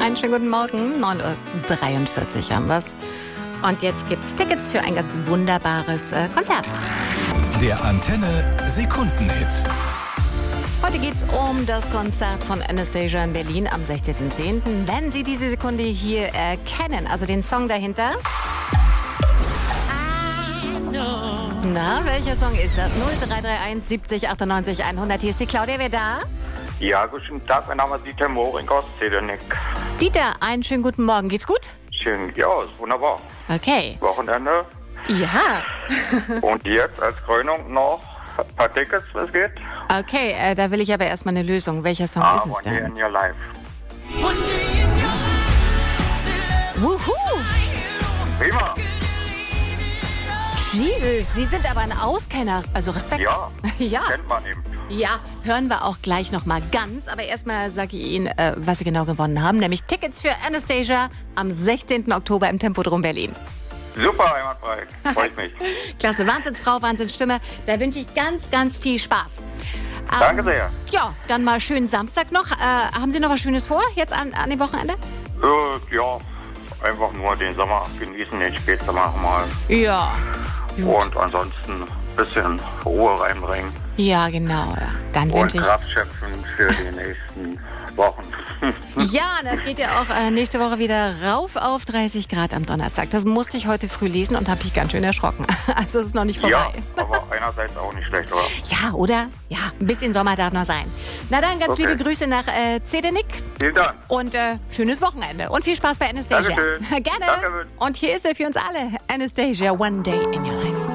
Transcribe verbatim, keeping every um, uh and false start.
Einen schönen guten Morgen. neun Uhr dreiundvierzig haben wir's. Und jetzt gibt's Tickets für ein ganz wunderbares äh, Konzert. Der Antenne Sekundenhit. Heute geht's um das Konzert von Anastasia in Berlin am sechzehnten zehnten Wenn Sie diese Sekunde hier erkennen, also den Song dahinter. Na, welcher Song ist das? null drei drei eins siebzig achtundneunzig hundert. Hier ist die Claudia. Wer da? Ja, guten Tag, mein Name ist Dieter Moring aus Zedernick. Dieter, einen schönen guten Morgen. Geht's gut? Schön, ja, ist wunderbar. Okay. Wochenende. Ja. Und jetzt als Krönung noch ein paar Tickets, was geht? Okay, äh, da will ich aber erstmal eine Lösung. Welcher Song Ah, ist es One Day denn? in Your Life. Wuhu! Prima. Jesus, Sie sind aber ein Auskenner. Also Respekt. Ja, ja. kennt man eben. Ja, hören wir auch gleich noch mal ganz. Aber erstmal sage ich Ihnen, äh, was Sie genau gewonnen haben. Nämlich Tickets für Anastasia am sechzehnten Oktober im Tempodrom Berlin. Super, einwandfrei. Freut mich. Klasse, Wahnsinnsfrau, Wahnsinnsstimme. Da wünsche ich ganz, ganz viel Spaß. Ähm, Danke sehr. Ja, dann mal schönen Samstag noch. Äh, haben Sie noch was Schönes vor, jetzt an, an dem Wochenende? Äh, ja, einfach nur den Sommer genießen, den Spätsommer mal. Ja. Gut. Und ansonsten ein bisschen Ruhe reinbringen. Ja, genau. Dann Und wünsche ich... Kraft schöpfen für die nächsten Wochen. Ja, das geht ja auch äh, nächste Woche wieder rauf auf dreißig Grad am Donnerstag. Das musste ich heute früh lesen und habe mich ganz schön erschrocken. Also es ist noch nicht vorbei. Ja, aber einerseits auch nicht schlecht, oder? Ja, oder? Ja, ein bisschen Sommer darf noch sein. Na dann, ganz Okay. liebe Grüße nach äh, Zedernick Vielen Dank. und äh, schönes Wochenende. Und viel Spaß bei Anastasia. Dankeschön. Gerne. Danke. Und hier ist er für uns alle. Anastasia, One Day in Your Life.